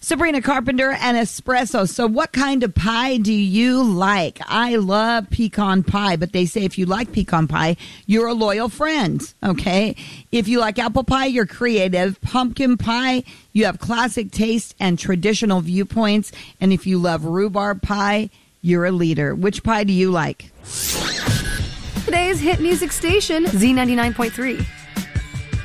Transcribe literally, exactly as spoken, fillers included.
Sabrina Carpenter and espresso. So what kind of pie do you like? I love pecan pie, but they say if you like pecan pie, you're a loyal friend, okay? If you like apple pie, you're creative. Pumpkin pie, you have classic taste and traditional viewpoints. And if you love rhubarb pie, you're a leader. Which pie do you like? Today's hit music station, Z ninety-nine point three.